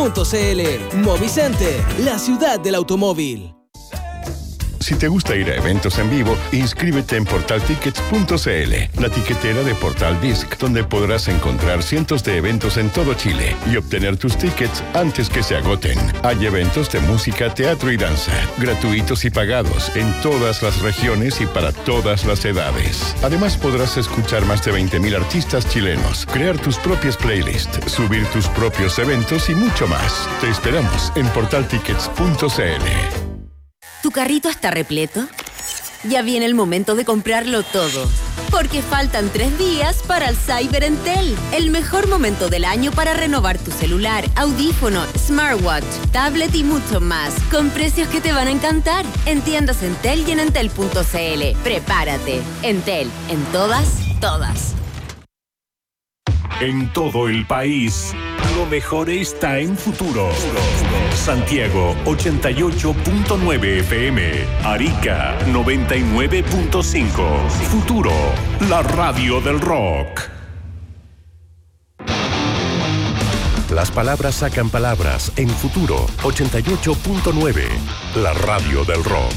Movicenter, la ciudad del automóvil. Si te gusta ir a eventos en vivo, inscríbete en portaltickets.cl, la tiquetera de Portal Disc, donde podrás encontrar cientos de eventos en todo Chile y obtener tus tickets antes que se agoten. Hay eventos de música, teatro y danza, gratuitos y pagados en todas las regiones y para todas las edades. Además, podrás escuchar más de 20.000 artistas chilenos, crear tus propias playlists, subir tus propios eventos y mucho más. Te esperamos en portaltickets.cl. ¿Tu carrito está repleto? Ya viene el momento de comprarlo todo. Porque faltan 3 días para el Cyber Entel. El mejor momento del año para renovar tu celular, audífono, smartwatch, tablet y mucho más. Con precios que te van a encantar. En tiendas Entel y en entel.cl. Prepárate. Entel. En todas. En todo el país, lo mejor está en Futuro. Santiago 88.9 FM, Arica 99.5. Futuro, la radio del rock. Las palabras sacan palabras en Futuro 88.9, la radio del rock.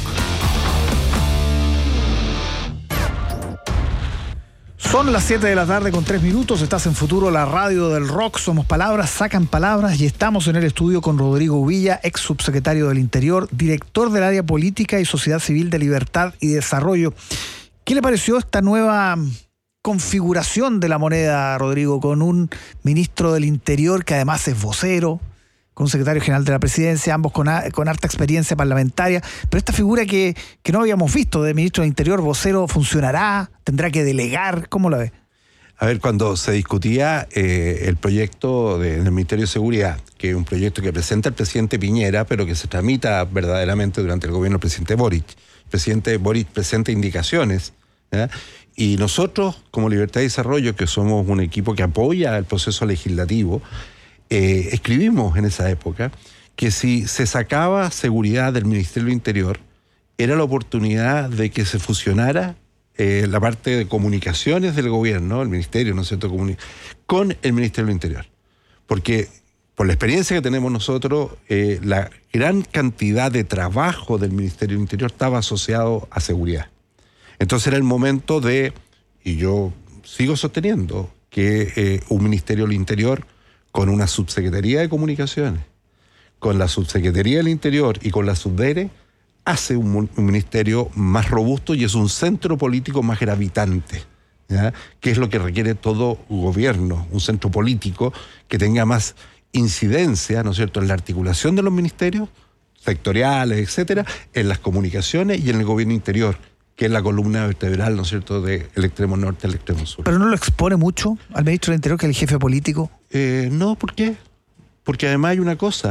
Son las 7 de la tarde con 3 minutos, estás en Futuro, la radio del rock, somos palabras, sacan palabras y estamos en el estudio con Rodrigo Uvilla, ex subsecretario del Interior, director del área política y sociedad civil de Libertad y Desarrollo. ¿Qué le pareció esta nueva configuración de la moneda, Rodrigo, con un ministro del Interior que además es vocero, con un secretario general de la presidencia, ambos con harta experiencia parlamentaria, pero esta figura que no habíamos visto de ministro del Interior, vocero, ¿funcionará? ¿Tendrá que delegar? ¿Cómo la ve? A ver, cuando se discutía el proyecto del Ministerio de Seguridad, que es un proyecto que presenta el presidente Piñera, pero que se tramita verdaderamente durante el gobierno del presidente Boric. El presidente Boric presenta indicaciones, ¿ya? Y nosotros, como Libertad y Desarrollo, que somos un equipo que apoya el proceso legislativo, escribimos en esa época que si se sacaba seguridad del Ministerio del Interior, era la oportunidad de que se fusionara la parte de comunicaciones del gobierno, el ministerio, ¿no es cierto?, con el Ministerio del Interior. Porque por la experiencia que tenemos nosotros, la gran cantidad de trabajo del Ministerio del Interior estaba asociado a seguridad. Entonces era el momento de, y yo sigo sosteniendo, que un Ministerio del Interior con una subsecretaría de comunicaciones, con la subsecretaría del Interior y con la subdere, hace un ministerio más robusto y es un centro político más gravitante, ¿ya? Que es lo que requiere todo gobierno, un centro político que tenga más incidencia, ¿no es cierto?, en la articulación de los ministerios sectoriales, etcétera, en las comunicaciones y en el gobierno interior, que es la columna vertebral, ¿no es cierto?, del extremo norte al extremo sur. ¿Pero no lo expone mucho al ministro del Interior, que es el jefe político? No, ¿por qué? Porque además hay una cosa,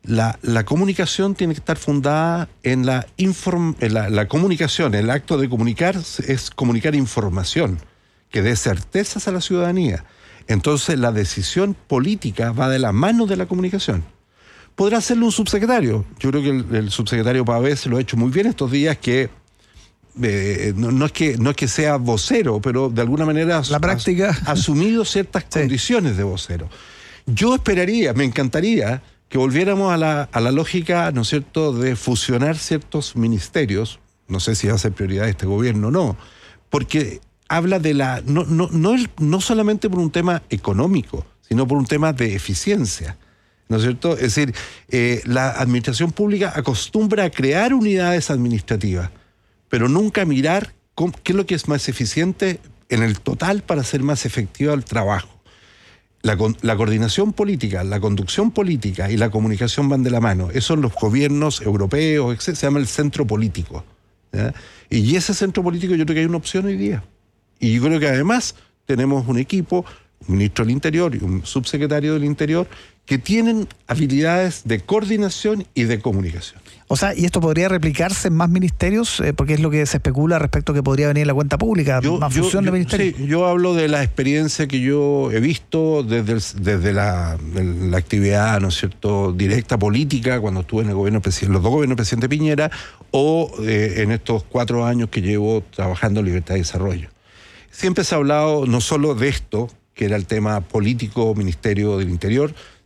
la comunicación tiene que estar fundada en la comunicación, el acto de comunicar es comunicar información que dé certezas a la ciudadanía. Entonces la decisión política va de la mano de la comunicación. Podrá hacerlo un subsecretario. Yo creo que el subsecretario Pavés lo ha hecho muy bien estos días, que no es que sea vocero, pero de alguna manera la práctica ha asumido ciertas condiciones de vocero. Yo esperaría, me encantaría que volviéramos a la lógica, ¿no es cierto?, de fusionar ciertos ministerios. No sé si va a ser prioridad de este gobierno o no, porque habla de no solamente por un tema económico, sino por un tema de eficiencia, ¿no es cierto? Es decir, la administración pública acostumbra a crear unidades administrativas, pero nunca mirar qué es lo que es más eficiente en el total para hacer más efectivo el trabajo. La coordinación política, la conducción política y la comunicación van de la mano. Eso en los gobiernos europeos, se llama el centro político, ¿ya? Y ese centro político yo creo que hay una opción hoy día. Y yo creo que además tenemos un equipo, un ministro del Interior y un subsecretario del Interior, que tienen habilidades de coordinación y de comunicación. O sea, ¿y esto podría replicarse en más ministerios? Porque es lo que se especula respecto a que podría venir en la cuenta pública, más fusión de ministerios. Sí, yo hablo de la experiencia que yo he visto desde la actividad, ¿no es cierto?, directa política, cuando estuve en el gobierno los dos gobiernos del presidente Piñera, o en estos 4 años que llevo trabajando en Libertad y Desarrollo. Siempre se ha hablado no solo de esto, que era el tema político, Ministerio del Interior,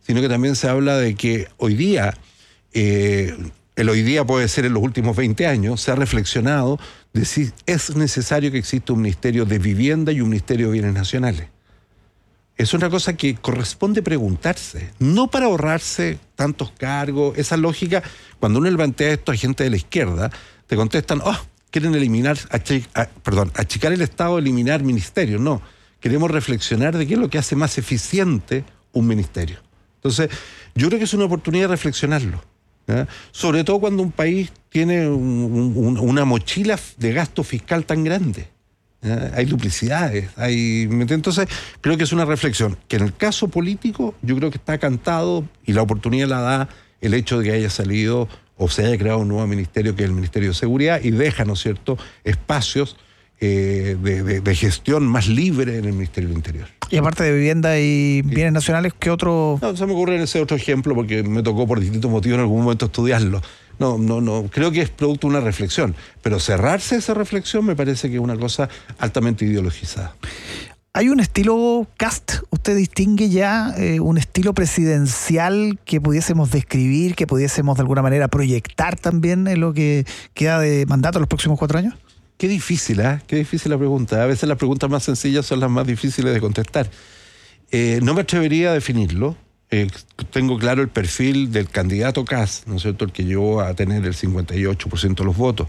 sino que también se habla de que hoy día, el hoy día puede ser en los últimos 20 años, se ha reflexionado de si es necesario que exista un Ministerio de Vivienda y un Ministerio de Bienes Nacionales. Es una cosa que corresponde preguntarse, no para ahorrarse tantos cargos. Esa lógica, cuando uno le plantea esto a gente de la izquierda, te contestan, quieren achicar el Estado, eliminar ministerios. No, queremos reflexionar de qué es lo que hace más eficiente un ministerio. Entonces, yo creo que es una oportunidad de reflexionarlo, ¿ya? Sobre todo cuando un país tiene una mochila de gasto fiscal tan grande. Hay duplicidades, entonces creo que es una reflexión que en el caso político yo creo que está cantado, y la oportunidad la da el hecho de que haya salido o se haya creado un nuevo ministerio, que es el Ministerio de Seguridad, y deja, ¿no es cierto?, espacios de gestión más libre en el Ministerio del Interior. Y aparte de vivienda y bienes nacionales, ¿qué otro? No, se me ocurre ese otro ejemplo porque me tocó por distintos motivos en algún momento estudiarlo. No, creo que es producto de una reflexión, pero cerrarse esa reflexión me parece que es una cosa altamente ideologizada. ¿Hay un estilo Kast? ¿Usted distingue ya un estilo presidencial que pudiésemos describir, que pudiésemos de alguna manera proyectar también en lo que queda de mandato en los próximos 4 años? Qué difícil, Qué difícil la pregunta. A veces las preguntas más sencillas son las más difíciles de contestar. No me atrevería a definirlo. Tengo claro el perfil del candidato Kast, ¿no es cierto?, el que llevó a tener el 58% de los votos.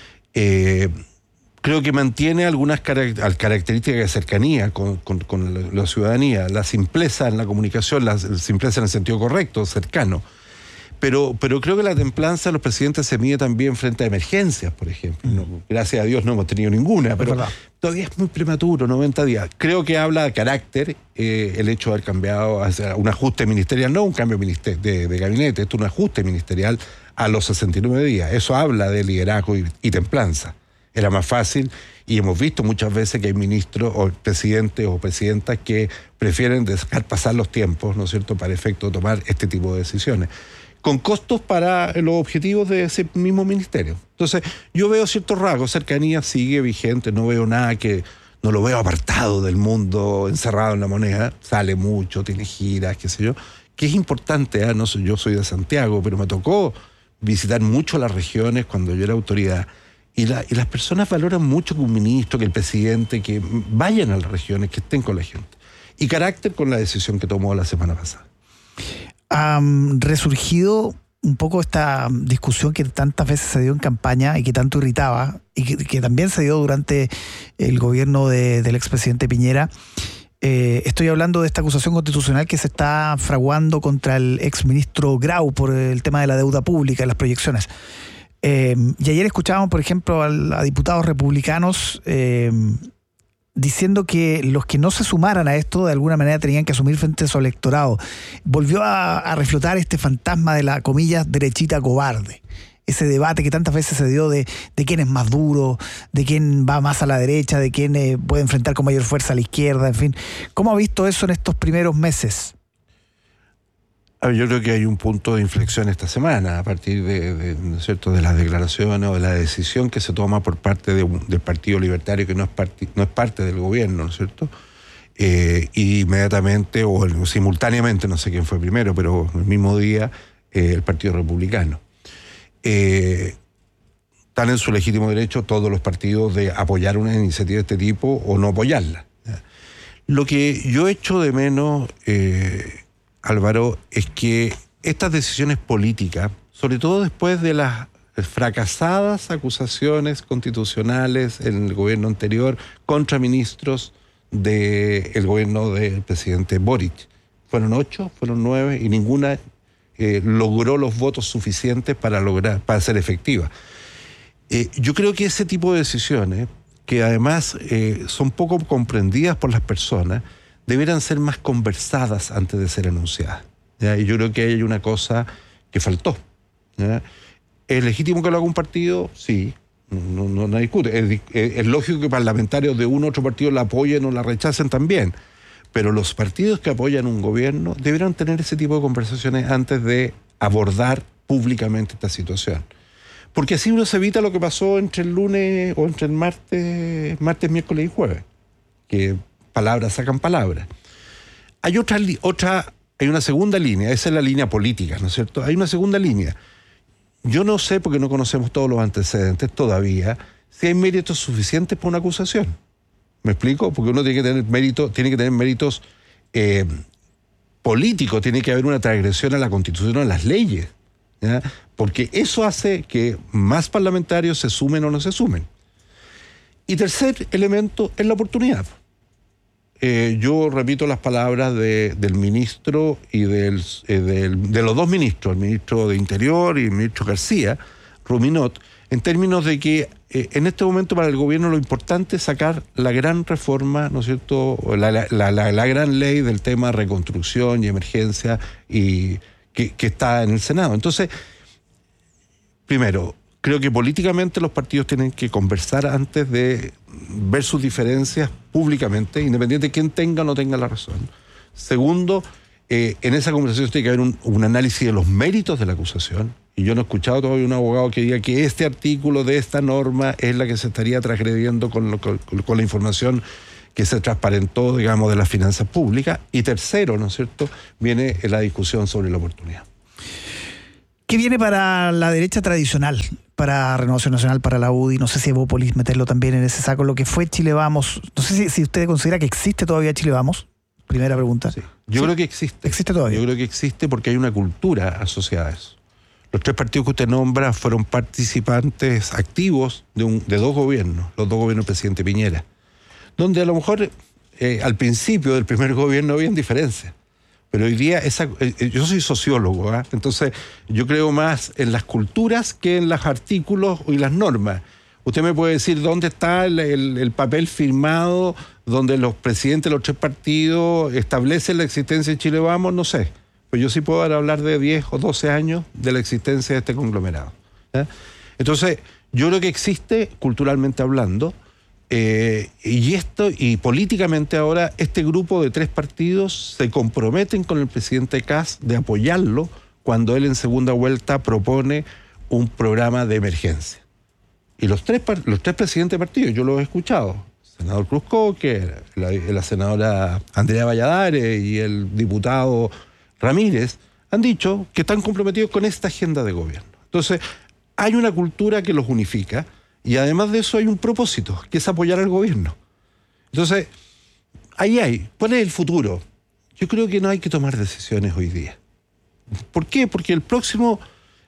Creo que mantiene algunas características de cercanía con la ciudadanía, la simpleza en la comunicación, la simpleza en el sentido correcto, cercano. Pero creo que la templanza de los presidentes se mide también frente a emergencias, por ejemplo. No, gracias a Dios no hemos tenido ninguna, pero todavía es muy prematuro, 90 días. Creo que habla de carácter el hecho de haber cambiado hacia un ajuste ministerial, no un cambio de gabinete, esto es un ajuste ministerial a los 69 días. Eso habla de liderazgo y templanza. Era más fácil, y hemos visto muchas veces que hay ministros o presidentes o presidentas que prefieren dejar pasar los tiempos, ¿no es cierto?, para efecto de tomar este tipo de decisiones, con costos para los objetivos de ese mismo ministerio. Entonces, yo veo ciertos rasgos, cercanía sigue vigente, no veo nada no lo veo apartado del mundo, encerrado en la moneda, sale mucho, tiene giras, qué sé yo, que es importante, yo soy de Santiago, pero me tocó visitar mucho las regiones cuando yo era autoridad, y las personas valoran mucho que un ministro, que el presidente, que vayan a las regiones, que estén con la gente. Y carácter con la decisión que tomó la semana pasada. Ha resurgido un poco esta discusión que tantas veces se dio en campaña y que tanto irritaba, y que también se dio durante el gobierno del expresidente Piñera. Estoy hablando de esta acusación constitucional que se está fraguando contra el exministro Grau por el tema de la deuda pública y las proyecciones. Y ayer escuchábamos, por ejemplo, a diputados republicanos diciendo que los que no se sumaran a esto de alguna manera tenían que asumir frente a su electorado. Volvió a reflotar este fantasma de la, comillas, derechita cobarde. Ese debate que tantas veces se dio de quién es más duro, de quién va más a la derecha, de quién puede enfrentar con mayor fuerza a la izquierda, en fin. ¿Cómo ha visto eso en estos primeros meses? Yo creo que hay un punto de inflexión esta semana, a partir ¿no es cierto?, de las declaraciones o de la decisión que se toma por parte del Partido Libertario, que no es parte del gobierno, ¿no es cierto? Inmediatamente o simultáneamente, no sé quién fue primero, pero el mismo día, el Partido Republicano. Están en su legítimo derecho todos los partidos de apoyar una iniciativa de este tipo o no apoyarla. Lo que yo echo de menos, Álvaro, es que estas decisiones políticas, sobre todo después de las fracasadas acusaciones constitucionales en el gobierno anterior contra ministros del gobierno del presidente Boric, fueron 8, fueron 9 y ninguna logró los votos suficientes para ser efectiva. Yo creo que ese tipo de decisiones, que además son poco comprendidas por las personas, deberían ser más conversadas antes de ser anunciadas, ¿ya? Y yo creo que hay una cosa que faltó, ¿ya? ¿Es legítimo que lo haga un partido? Sí, no discute. Es lógico que parlamentarios de uno u otro partido la apoyen o la rechacen también, pero los partidos que apoyan un gobierno deberían tener ese tipo de conversaciones antes de abordar públicamente esta situación. Porque así uno se evita lo que pasó entre el lunes o entre el martes, miércoles y jueves, que palabras sacan palabras. Hay otra hay una segunda línea, esa es la línea política, ¿no es cierto? Hay una segunda línea. Yo no sé, porque no conocemos todos los antecedentes todavía, si hay méritos suficientes para una acusación. ¿Me explico? Porque uno tiene que tener méritos políticos, tiene que haber una transgresión a la Constitución o a las leyes, ¿ya? Porque eso hace que más parlamentarios se sumen o no se sumen. Y tercer elemento es la oportunidad. Yo repito las palabras del ministro y de los dos ministros, el ministro de Interior y el ministro García, Ruminot, en términos de que en este momento para el gobierno lo importante es sacar la gran reforma, ¿no es cierto?, la gran ley del tema reconstrucción y emergencia y que está en el Senado. Entonces, primero, creo que políticamente los partidos tienen que conversar antes de ver sus diferencias públicamente, independiente de quién tenga o no tenga la razón. Segundo, en esa conversación tiene que haber un análisis de los méritos de la acusación. Y yo no he escuchado todavía un abogado que diga que este artículo de esta norma es la que se estaría transgrediendo con la información que se transparentó, digamos, de las finanzas públicas. Y tercero, ¿no es cierto?, viene la discusión sobre la oportunidad. ¿Qué viene para la derecha tradicional? Para Renovación Nacional, para la UDI, no sé si Evópolis meterlo también en ese saco, lo que fue Chile Vamos. No sé si usted considera que existe todavía Chile Vamos. Primera pregunta. Sí. Yo creo que existe. ¿Existe todavía? Yo creo que existe porque hay una cultura asociada a eso. Los tres partidos que usted nombra fueron participantes activos de dos gobiernos, los dos gobiernos del presidente Piñera, donde a lo mejor al principio del primer gobierno habían diferencias. Pero hoy día, yo soy sociólogo, ¿eh? Entonces yo creo más en las culturas que en los artículos y las normas. Usted me puede decir dónde está el papel firmado donde los presidentes de los tres partidos establecen la existencia de Chile Vamos, no sé. Pues yo sí puedo hablar de 10 o 12 años de la existencia de este conglomerado, ¿eh? Entonces yo creo que existe culturalmente hablando. Y políticamente ahora este grupo de tres partidos se comprometen con el presidente Kast de apoyarlo cuando él en segunda vuelta propone un programa de emergencia. Y los tres presidentes de partidos, yo los he escuchado, el senador Cruzcoque, la senadora Andrea Valladares y el diputado Ramírez, han dicho que están comprometidos con esta agenda de gobierno. Entonces hay una cultura que los unifica. Y además de eso hay un propósito, que es apoyar al gobierno. Entonces, ¿cuál es el futuro? Yo creo que no hay que tomar decisiones hoy día. ¿Por qué? Porque el próximo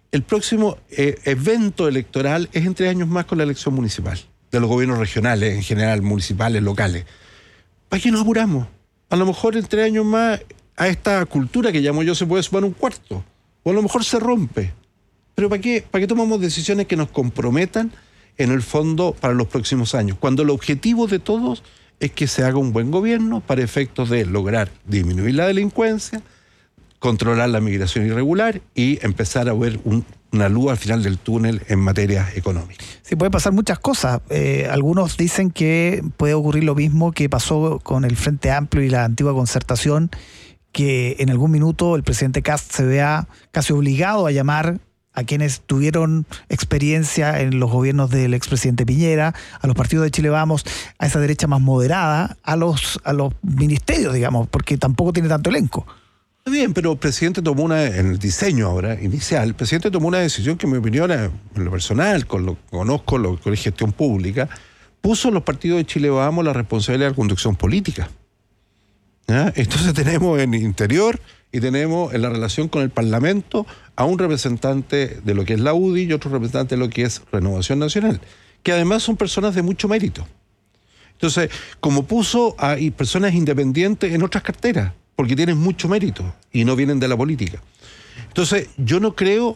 evento electoral es en 3 años más con la elección municipal, de los gobiernos regionales, en general, municipales, locales. ¿Para qué nos apuramos? A lo mejor en 3 años más a esta cultura que llamo yo se puede sumar un cuarto, o a lo mejor se rompe. Pero ¿para qué tomamos decisiones que nos comprometan en el fondo para los próximos años, cuando el objetivo de todos es que se haga un buen gobierno para efectos de lograr disminuir la delincuencia, controlar la migración irregular y empezar a ver una luz al final del túnel en materia económica? Sí, puede pasar muchas cosas. Algunos dicen que puede ocurrir lo mismo que pasó con el Frente Amplio y la antigua Concertación, que en algún minuto el presidente Kast se vea casi obligado a llamar a quienes tuvieron experiencia en los gobiernos del expresidente Piñera, a los partidos de Chile Vamos, a esa derecha más moderada, a los ministerios, digamos, porque tampoco tiene tanto elenco. Está bien, pero el presidente tomó en el diseño ahora, inicial, el presidente tomó una decisión que en mi opinión, en lo personal, con lo que conozco, lo que es gestión pública, puso en los partidos de Chile Vamos la responsabilidad de la conducción política. ¿Ya? Entonces tenemos en Interior y tenemos en la relación con el Parlamento a un representante de lo que es la UDI y otro representante de lo que es Renovación Nacional, que además son personas de mucho mérito. Entonces, como puso a personas independientes en otras carteras, porque tienen mucho mérito y no vienen de la política. Entonces, yo no creo,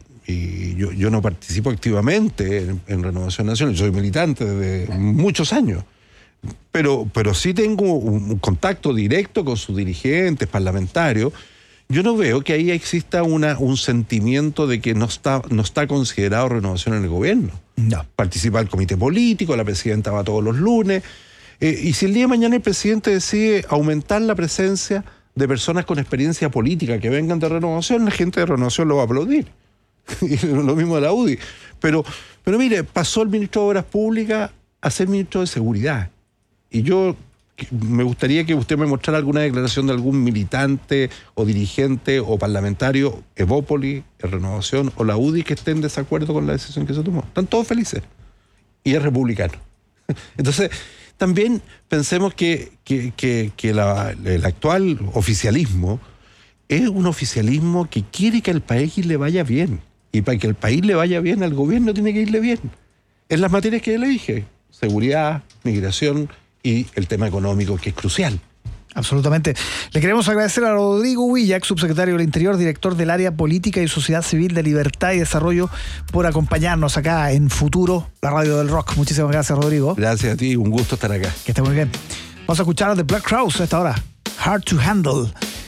y yo no participo activamente en Renovación Nacional, soy militante desde muchos años, pero sí tengo un contacto directo con sus dirigentes parlamentarios. Yo no veo que ahí exista un sentimiento de que no está considerado renovación en el gobierno. No. Participa el comité político, la presidenta va todos los lunes. Y si el día de mañana el presidente decide aumentar la presencia de personas con experiencia política que vengan de Renovación, la gente de Renovación lo va a aplaudir. Y lo mismo de la UDI. Pero mire, pasó el ministro de Obras Públicas a ser ministro de Seguridad. Y yo me gustaría que usted me mostrara alguna declaración de algún militante o dirigente o parlamentario, Evópoli, Renovación o la UDI, que esté en desacuerdo con la decisión que se tomó. Están todos felices. Y es republicano. Entonces, también pensemos que el actual oficialismo es un oficialismo que quiere que al país le vaya bien. Y para que el país le vaya bien, al gobierno tiene que irle bien. En las materias que yo le dije, seguridad, migración y el tema económico, que es crucial. Absolutamente. Le queremos agradecer a Rodrigo Ubilla, ex subsecretario del Interior, director del área Política y Sociedad Civil de Libertad y Desarrollo, por acompañarnos acá en Futuro, la radio del rock. Muchísimas gracias, Rodrigo. Gracias a ti, un gusto estar acá. Que esté muy bien. Vamos a escuchar a The Black Crowes a esta hora. Hard to Handle.